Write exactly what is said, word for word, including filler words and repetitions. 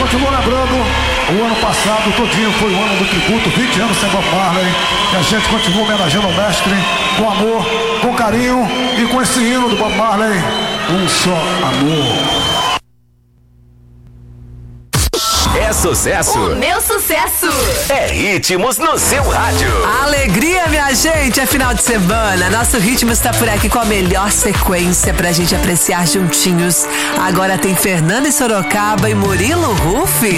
continuo lembrando, o ano passado todinho foi o ano do tributo, vinte anos sem Bob Marley, e a gente continua homenageando o mestre com amor, com carinho e com esse hino do Bob Marley, Um Só Amor. É sucesso. O meu sucesso. É ritmos no seu rádio. Alegria, minha gente, é final de semana. Nosso ritmo está por aqui com a melhor sequência pra gente apreciar juntinhos. Agora tem Fernanda em Sorocaba e Murilo Rufi.